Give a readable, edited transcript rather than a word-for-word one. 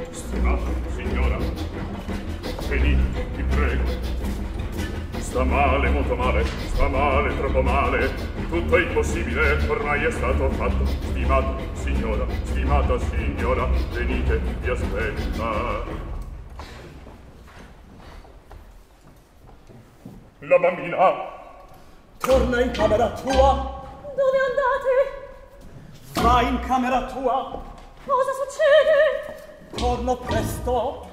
Stimata signora, venite, vi prego. Sta male, molto male, sta male, troppo male. Tutto è impossibile, ormai è stato fatto. Stimata signora, venite, vi aspetta. La bambina torna in camera tua. Dove andate? Va in camera tua. Cosa succede? Torno presto.